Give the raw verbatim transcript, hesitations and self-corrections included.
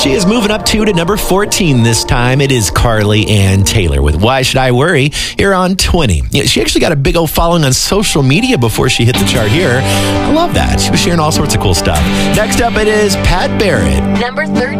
She is moving up two to number fourteen this time. It is Carly Ann Taylor with Why Should I Worry here on twenty. Yeah, she actually got a big old following on social media before she hit the chart here. I love that. She was sharing all sorts of cool stuff. Next up, it is Pat Barrett. Number thirteen.